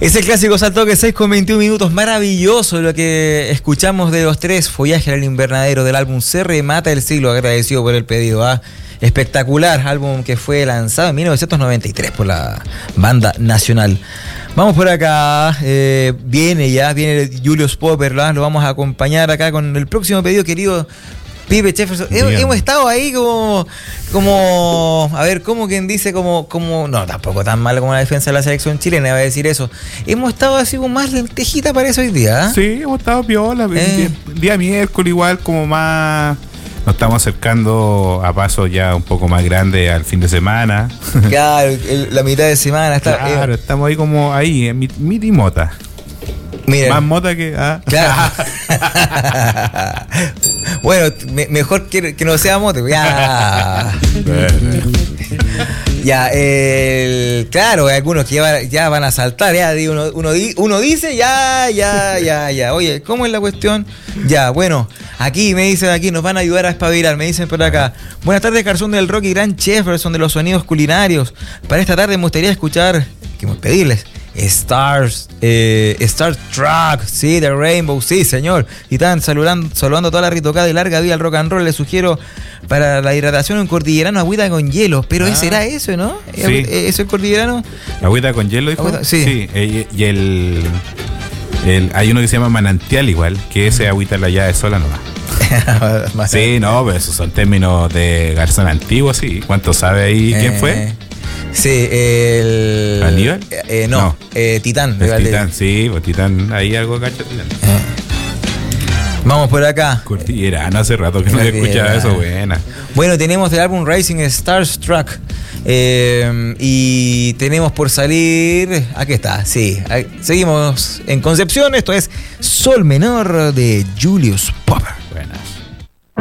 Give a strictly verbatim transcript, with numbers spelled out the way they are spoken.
Es el clásico Saltoque, seis con veintiún minutos, maravilloso lo que escuchamos de los tres, Follaje al invernadero del álbum Se remata el siglo, agradecido por el pedido, ¿ah? Espectacular, álbum que fue lanzado en mil novecientos noventa y tres por la banda nacional. Vamos por acá, eh, viene ya, viene Julius Popper, ¿no? Lo vamos a acompañar acá con el próximo pedido, querido Pipe Jefferson. Hemos, hemos estado ahí como, como, a ver, como quien dice, como, como, no, tampoco tan mal como la defensa de la selección chilena, va a decir eso. Hemos estado así como más lentejita para eso hoy día, ¿eh? Sí, hemos estado piola, eh. día, día miércoles igual, como más, nos estamos acercando a pasos ya un poco más grandes al fin de semana. Claro, el, la mitad de semana. Está, claro, eh. estamos ahí como ahí, en mit y mota. Miren. Más mota que... Ah. Claro. Bueno, me, mejor que, que no sea mote. Ya. Ya, el, claro, hay algunos que ya, ya van a saltar. Ya, uno, uno, uno dice, ya, ya, ya, ya. Oye, ¿cómo es la cuestión? Ya, bueno, aquí me dicen, aquí nos van a ayudar a espabilar. Me dicen por acá. Buenas tardes, Garzón del Rock y Gran Jefferson de los sonidos culinarios. Para esta tarde me gustaría escuchar, que me pedirles. Stars, eh, Star Trek, sí, The Rainbow, sí, señor. Y están saludando, saludando toda la ritocada y larga vida al rock and roll. Les sugiero para la hidratación un cordillerano agüita con hielo. Pero ah, ¿será eso, no? Sí. ¿Eso es cordillerano? Agüita con hielo, dijo. Agüita, sí. Sí. Eh, y el, el. Hay uno que se llama manantial, igual, que ese agüita la llave sola nomás. Sí, no, pero esos son términos de Garzón antiguo, sí. ¿Cuánto sabe ahí eh, quién fue? Sí, el... ¿Aníbal? Eh, eh, no, no. Eh, Titán. El Titán, sí, pues Titán, ahí algo cacho Titán. Eh. Vamos por acá. Cordillerano, hace rato que no escuchaba eso, buena. Bueno, tenemos del álbum Rising Starstruck. Eh, y tenemos por salir... Aquí está, sí. Seguimos en Concepción. Esto es Sol Menor de Julius Popper.